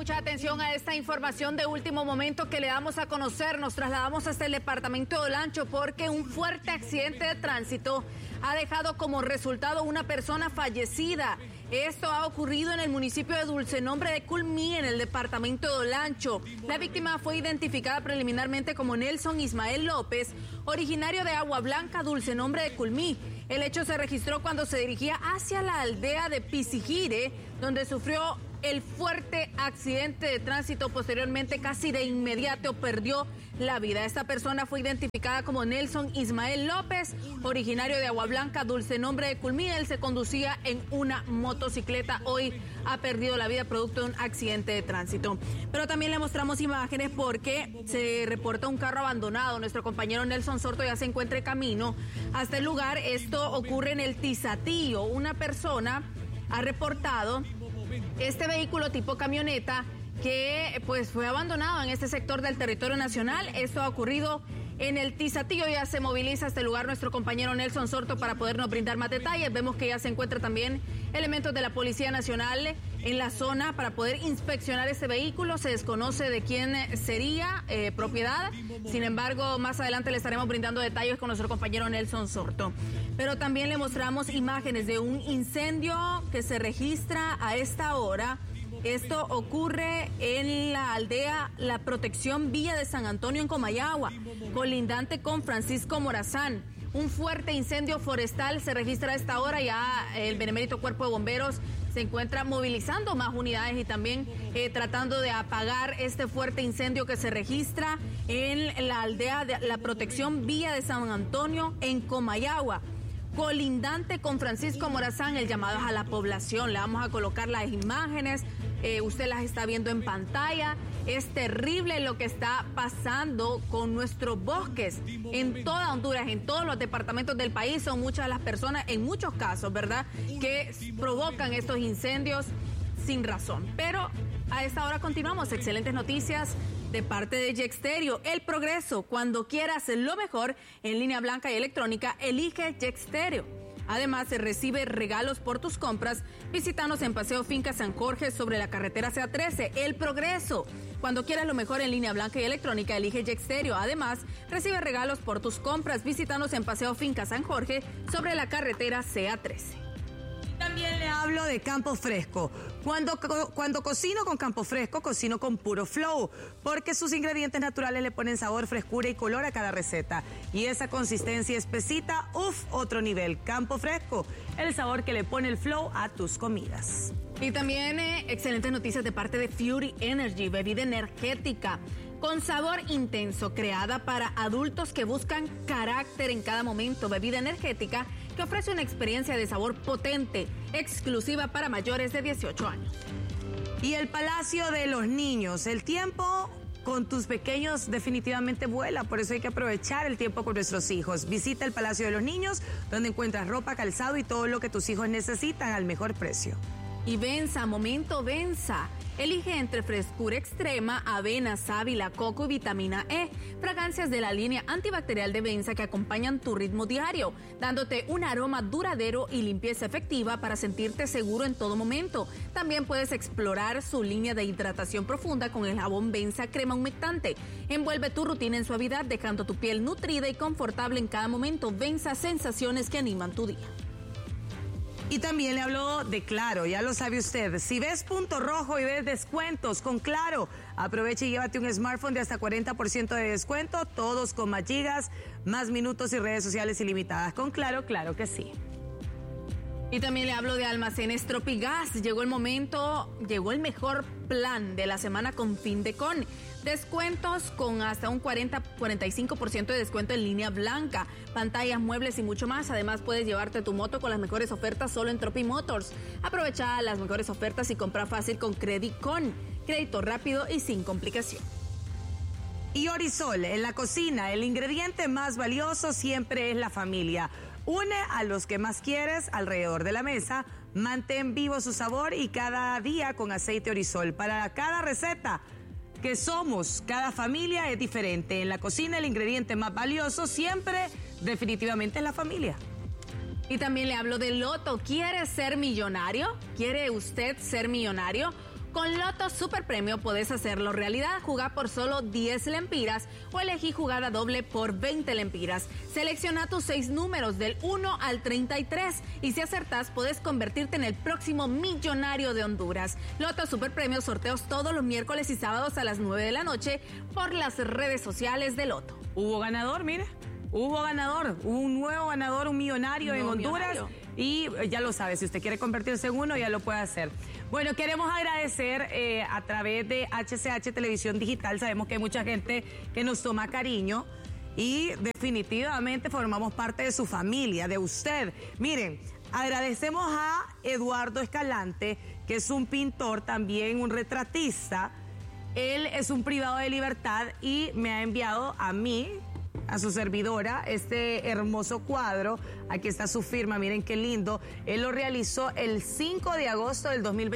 mucha atención a esta información de último momento que le damos a conocer. Nos trasladamos hasta el departamento de Olancho porque un fuerte accidente de tránsito ha dejado como resultado una persona fallecida. Esto ha ocurrido en el municipio de Dulcenombre de Culmí, en el departamento de Olancho. La víctima fue identificada preliminarmente como Nelson Ismael López, originario de Agua Blanca, Dulcenombre de Culmí. El hecho se registró cuando se dirigía hacia la aldea de Pisigire, donde sufrió el fuerte accidente de tránsito. Posteriormente, casi de inmediato, perdió la vida. Esta persona fue identificada como Nelson Ismael López, originario de Agua Blanca, Dulcenombre de Culmí. Él se conducía en una motocicleta. Hoy ha perdido la vida producto de un accidente de tránsito. Pero también le mostramos imágenes porque se reporta un carro abandonado. Nuestro compañero Nelson Sorto ya se encuentra en camino hasta el lugar. Esto ocurre en el Tizatillo. Una persona ha reportado este vehículo tipo camioneta que pues fue abandonado en este sector del territorio nacional. Esto ha ocurrido en el Tizatillo. Ya se moviliza a este lugar nuestro compañero Nelson Sorto para podernos brindar más detalles. Vemos que ya se encuentra también elementos de la Policía Nacional en la zona para poder inspeccionar este vehículo. Se desconoce de quién sería propiedad. Sin embargo, más adelante le estaremos brindando detalles con nuestro compañero Nelson Sorto. Pero también le mostramos imágenes de un incendio que se registra a esta hora. Esto ocurre en la aldea La Protección, Villa de San Antonio, en Comayagua, colindante con Francisco Morazán. Un fuerte incendio forestal se registra a esta hora. Ya el benemérito Cuerpo de Bomberos se encuentra movilizando más unidades y también tratando de apagar este fuerte incendio que se registra en la aldea de La Protección, Villa de San Antonio, en Comayagua, colindante con Francisco Morazán. El llamado es a la población. Le vamos a colocar las imágenes. Usted las está viendo en pantalla. Es terrible lo que está pasando con nuestros bosques en toda Honduras, en todos los departamentos del país. Son muchas las personas, en muchos casos, ¿verdad?, que provocan estos incendios sin razón. Pero a esta hora continuamos. Excelentes noticias de parte de Jexterio. El progreso, cuando quieras lo mejor en línea blanca y electrónica, elige Jexterio. Además, se recibe regalos por tus compras. Visítanos en Paseo Finca San Jorge sobre la carretera CA13. El progreso. Cuando quieras lo mejor en línea blanca y electrónica, elige Jexterio. Además, recibe regalos por tus compras. Visítanos en Paseo Finca San Jorge sobre la carretera CA13. También le hablo de Campo Fresco. Cuando cocino con Campo Fresco, cocino con puro flow, porque sus ingredientes naturales le ponen sabor, frescura y color a cada receta. Y esa consistencia espesita, otro nivel. Campo Fresco, el sabor que le pone el flow a tus comidas. Y también excelentes noticias de parte de Fury Energy, bebida energética con sabor intenso, creada para adultos que buscan carácter en cada momento. Bebida energética que ofrece una experiencia de sabor potente, exclusiva para mayores de 18 años. Y el Palacio de los Niños, el tiempo con tus pequeños definitivamente vuela, por eso hay que aprovechar el tiempo con nuestros hijos. Visita el Palacio de los Niños, donde encuentras ropa, calzado y todo lo que tus hijos necesitan al mejor precio. Y Venza, momento Venza. Elige entre frescura extrema, avena, sábila, coco y vitamina E. Fragancias de la línea antibacterial de Venza que acompañan tu ritmo diario, dándote un aroma duradero y limpieza efectiva para sentirte seguro en todo momento. También puedes explorar su línea de hidratación profunda con el jabón Venza crema humectante. Envuelve tu rutina en suavidad, dejando tu piel nutrida y confortable en cada momento. Venza, sensaciones que animan tu día. Y también le hablo de Claro, ya lo sabe usted. Si ves punto rojo y ves descuentos con Claro, aprovecha y llévate un smartphone de hasta 40% de descuento, todos con más gigas, más minutos y redes sociales ilimitadas. Con Claro, claro que sí. Y también le hablo de Almacenes Tropigas. Llegó el momento, llegó el mejor plan de la semana con Findecon. Descuentos con hasta un 45% de descuento en línea blanca, pantallas, muebles y mucho más. Además, puedes llevarte tu moto con las mejores ofertas solo en Tropi Motors. Aprovecha las mejores ofertas y compra fácil con Credicon. Crédito rápido y sin complicación. Y Orisol, en la cocina, el ingrediente más valioso siempre es la familia. Une a los que más quieres alrededor de la mesa, mantén vivo su sabor y cada día con aceite Orisol. Para cada receta que somos, cada familia es diferente. En la cocina el ingrediente más valioso siempre definitivamente es la familia. Y también le hablo del loto. ¿Quiere ser millonario? ¿Quiere usted ser millonario? Con Loto Super Premio podés hacerlo realidad. Jugá por solo 10 lempiras o elegí jugada doble por 20 lempiras. Selecciona tus 6 números del 1 al 33 y si acertás podés convertirte en el próximo millonario de Honduras. Loto Super Premio, sorteos todos los miércoles y sábados a las 9 de la noche por las redes sociales de Loto. Hubo ganador, mire. Hubo ganador, un nuevo ganador, un millonario en Honduras. Y ya lo sabe, si usted quiere convertirse en uno, ya lo puede hacer. Bueno, queremos agradecer a través de HCH Televisión Digital. Sabemos que hay mucha gente que nos toma cariño y definitivamente formamos parte de su familia, de usted. Miren, agradecemos a Eduardo Escalante, que es un pintor, también un retratista. Él es un privado de libertad y me ha enviado a mí, a su servidora, este hermoso cuadro. Aquí está su firma, miren qué lindo. Él lo realizó el 5 de agosto del 2020.